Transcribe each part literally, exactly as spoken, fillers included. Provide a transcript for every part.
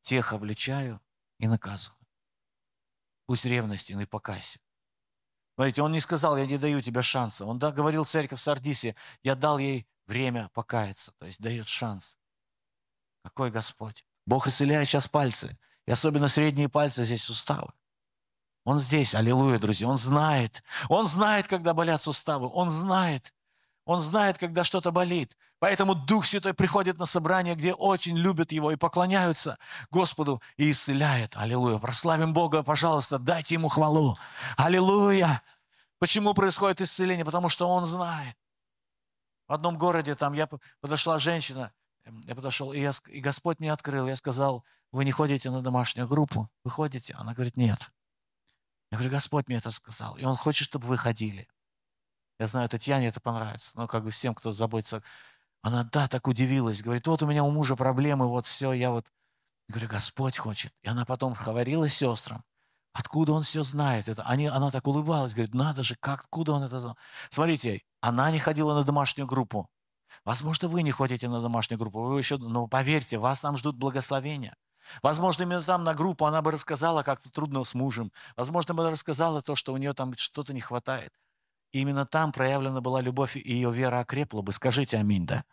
тех обличаю и наказываю. Пусть ревностен и покайся. Смотрите, он не сказал, я не даю тебе шанса. Он да, говорил в церковь в Сардисе, я дал ей время покаяться, то есть дает шанс. Какой Господь? Бог исцеляет сейчас пальцы, и особенно средние пальцы, здесь суставы. Он здесь, аллилуйя, друзья, Он знает. Он знает, когда болят суставы, Он знает. Он знает, когда что-то болит. Поэтому Дух Святой приходит на собрание, где очень любят Его и поклоняются Господу и исцеляет. Аллилуйя. Прославим Бога, пожалуйста, дайте Ему хвалу. Аллилуйя. Почему происходит исцеление? Потому что Он знает. В одном городе там я подошла женщина, я подошел, и, я, и Господь мне открыл. Я сказал, вы не ходите на домашнюю группу? Вы ходите? Она говорит, нет. Я говорю, Господь мне это сказал, и Он хочет, чтобы вы ходили. Я знаю, Татьяне это понравится, но как бы всем, кто заботится. Она, да, так удивилась, говорит, вот у меня у мужа проблемы, вот все, я вот... Я говорю, Господь хочет. И она потом говорила сестрам, откуда Он все знает. Это, они, она так улыбалась, говорит, надо же, как, откуда Он это знал. Смотрите, она не ходила на домашнюю группу. Возможно, вы не ходите на домашнюю группу, вы еще, но поверьте, вас там ждут благословения. Возможно, именно там на группу она бы рассказала, как трудно с мужем. Возможно, бы рассказала то, что у нее там что-то не хватает. И именно там проявлена была любовь, и ее вера окрепла бы. Скажите аминь, да?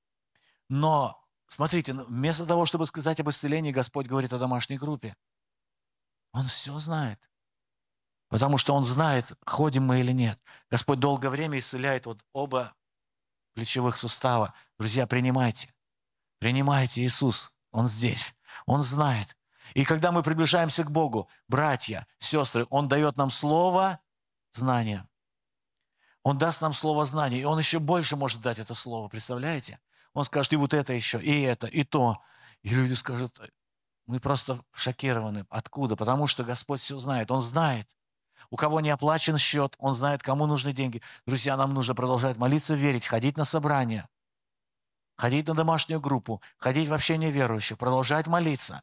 Но, смотрите, вместо того, чтобы сказать об исцелении, Господь говорит о домашней группе. Он все знает. Потому что Он знает, ходим мы или нет. Господь долгое время исцеляет вот оба плечевых сустава. Друзья, принимайте. Принимайте Иисус. Он здесь. Он знает. И когда мы приближаемся к Богу, братья, сестры, Он дает нам слово знания. Он даст нам слово знания, и Он еще больше может дать это слово, представляете? Он скажет, и вот это еще, и это, и то. И люди скажут, мы просто шокированы. Откуда? Потому что Господь все знает. Он знает. У кого не оплачен счет, Он знает, кому нужны деньги. Друзья, нам нужно продолжать молиться, верить, ходить на собрания, ходить на домашнюю группу, ходить в общение верующих, продолжать молиться.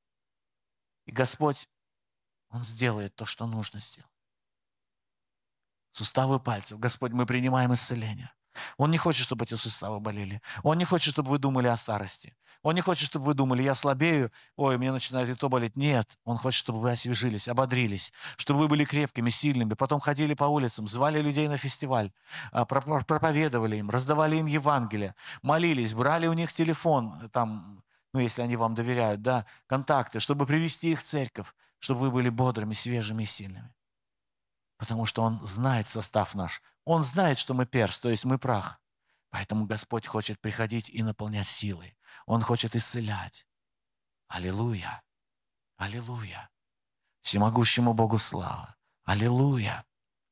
И Господь, Он сделает то, что нужно сделать. Суставы пальцев. Господь, мы принимаем исцеление. Он не хочет, чтобы эти суставы болели. Он не хочет, чтобы вы думали о старости. Он не хочет, чтобы вы думали, я слабею, ой, мне начинает и то болеть. Нет, Он хочет, чтобы вы освежились, ободрились, чтобы вы были крепкими, сильными, потом ходили по улицам, звали людей на фестиваль, проповедовали им, раздавали им Евангелие, молились, брали у них телефон, там, ну, если они вам доверяют, да, контакты, чтобы привести их в церковь, чтобы вы были бодрыми, свежими и сильными. Потому что Он знает состав наш. Он знает, что мы перст, то есть мы прах. Поэтому Господь хочет приходить и наполнять силой. Он хочет исцелять. Аллилуйя! Аллилуйя! Всемогущему Богу слава! Аллилуйя!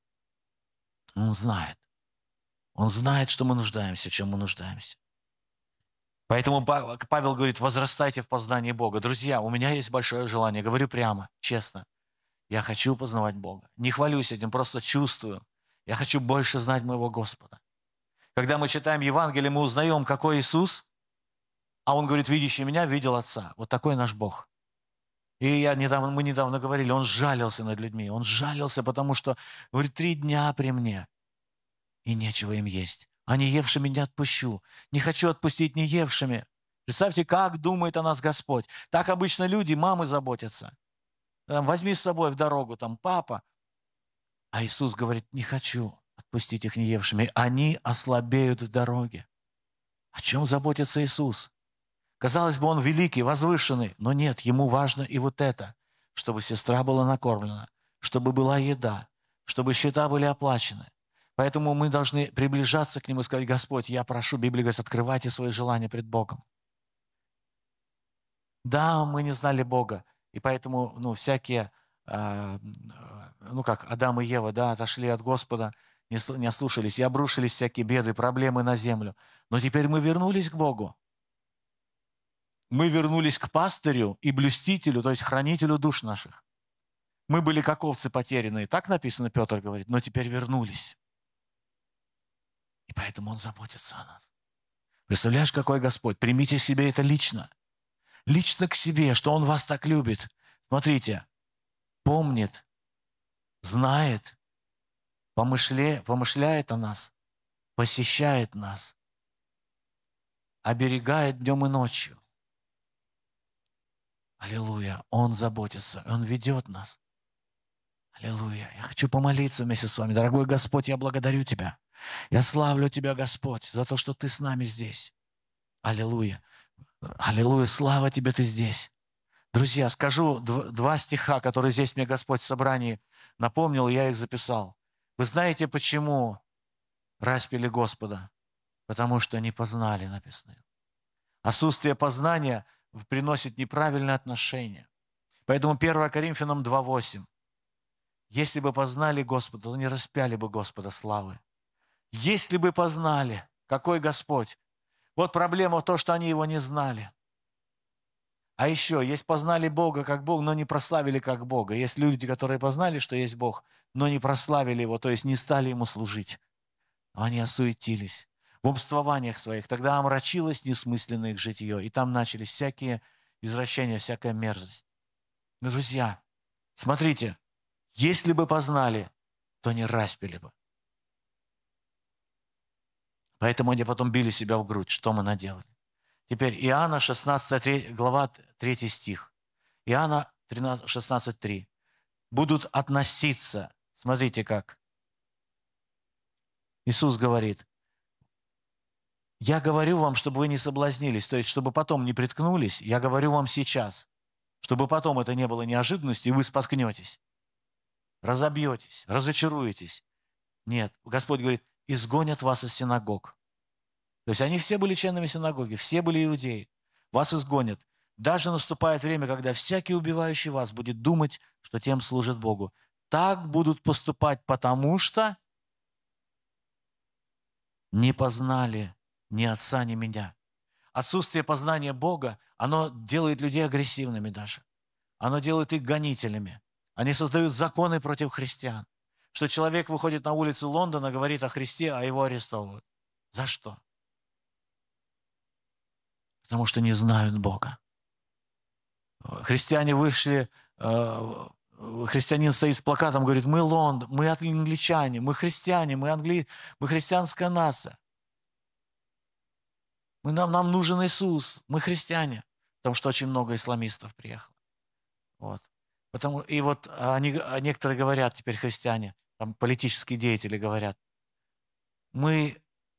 Он знает. Он знает, что мы нуждаемся, чем мы нуждаемся. Поэтому Павел говорит, возрастайте в познании Бога. Друзья, у меня есть большое желание, говорю прямо, честно. Я хочу познавать Бога. Не хвалюсь этим, просто чувствую. Я хочу больше знать моего Господа. Когда мы читаем Евангелие, мы узнаем, какой Иисус, а Он говорит, видящий меня, видел Отца. Вот такой наш Бог. И я недавно, мы недавно говорили, Он жалился над людьми. Он жалился, потому что, говорит, три дня при мне, и нечего им есть. А не евшими не отпущу. Не хочу отпустить не евшими. Представьте, как думает о нас Господь. Так обычно люди, мамы заботятся. Возьми с собой в дорогу, там, папа. А Иисус говорит, не хочу отпустить их неевшими. Они ослабеют в дороге. О чем заботится Иисус? Казалось бы, Он великий, возвышенный, но нет, Ему важно и вот это, чтобы сестра была накормлена, чтобы была еда, чтобы счета были оплачены. Поэтому мы должны приближаться к Нему и сказать, Господь, я прошу, Библия говорит, открывайте свои желания пред Богом. Да, мы не знали Бога, и поэтому, ну, всякие, э, ну как, Адам и Ева, да, отошли от Господа, не, не ослушались, и обрушились всякие беды, проблемы на землю. Но теперь мы вернулись к Богу. Мы вернулись к пастырю и блюстителю, то есть хранителю душ наших. Мы были как овцы потерянные, так написано, Петр говорит, но теперь вернулись. И поэтому Он заботится о нас. Представляешь, какой Господь? Примите себе это лично. Лично к себе, что Он вас так любит. Смотрите, помнит, знает, помышля... помышляет о нас, посещает нас, оберегает днем и ночью. Аллилуйя. Он заботится, Он ведет нас. Аллилуйя. Я хочу помолиться вместе с вами. Дорогой Господь, я благодарю Тебя. Я славлю Тебя, Господь, за то, что Ты с нами здесь. Аллилуйя. Аллилуйя. Слава Тебе, Ты здесь. Друзья, скажу два стиха, которые здесь мне Господь в собрании напомнил, и я их записал. Вы знаете, почему распяли Господа? Потому что не познали, написано. Отсутствие познания приносит неправильное отношение. Поэтому первое Коринфянам два восемь. Если бы познали Господа, то не распяли бы Господа славы. Если бы познали, какой Господь. Вот проблема в том, что они Его не знали. А еще, есть познали Бога как Бог, но не прославили как Бога. Есть люди, которые познали, что есть Бог, но не прославили Его, то есть не стали Ему служить. Они осуетились в умствованиях своих. Тогда омрачилось несмысленное их житие, и там начались всякие извращения, всякая мерзость. Но, друзья, смотрите, если бы познали, то не распяли бы. Поэтому они потом били себя в грудь. Что мы наделали? Теперь Иоанна шестнадцатая глава, третий стих. Иоанна шестнадцать три. Будут относиться. Смотрите как. Иисус говорит, я говорю вам, чтобы вы не соблазнились, то есть, чтобы потом не приткнулись, я говорю вам сейчас, чтобы потом это не было неожиданностью, и вы споткнетесь, разобьетесь, разочаруетесь. Нет, Господь говорит, изгонят вас из синагог. То есть они все были членами синагоги, все были иудеи. Вас изгонят. Даже наступает время, когда всякий убивающий вас будет думать, что тем служит Богу. Так будут поступать, потому что не познали ни Отца, ни Меня. Отсутствие познания Бога, оно делает людей агрессивными даже. Оно делает их гонителями. Они создают законы против христиан. Что человек выходит на улицу Лондона, говорит о Христе, а его арестовывают. За что? Потому что не знают Бога. Христиане вышли, христианин стоит с плакатом, говорит, мы Лондон, мы англичане, мы христиане, мы, англи... мы христианская нация. Мы, нам, нам нужен Иисус, мы христиане. Потому что очень много исламистов приехало. Вот. Потому, и вот они, некоторые говорят, теперь христиане, там политические деятели говорят, мы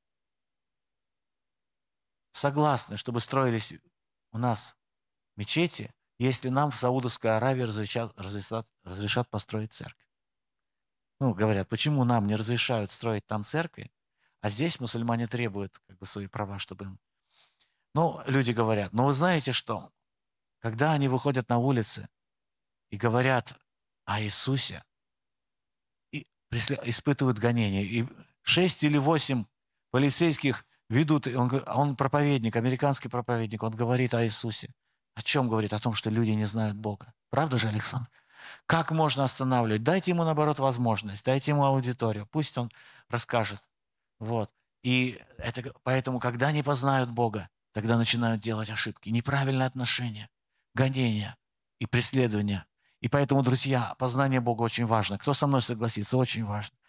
согласны, чтобы строились у нас мечети, если нам в Саудовской Аравии разрешат, разрешат, разрешат построить церковь. Ну, говорят, почему нам не разрешают строить там церкви, а здесь мусульмане требуют как бы свои права, чтобы им... Ну, люди говорят, но вы знаете что? Когда они выходят на улицы и говорят о Иисусе, и испытывают гонения, и шесть или восемь полицейских ведут, он, он проповедник, американский проповедник, он говорит о Иисусе. О чем говорит? О том, что люди не знают Бога. Правда же, Александр? Как можно останавливать? Дайте ему, наоборот, возможность, дайте ему аудиторию, пусть он расскажет. Вот. И это, поэтому, когда не познают Бога, тогда начинают делать ошибки, неправильное отношение, гонения и преследования. И поэтому, друзья, познание Бога очень важно. Кто со мной согласится? Очень важно.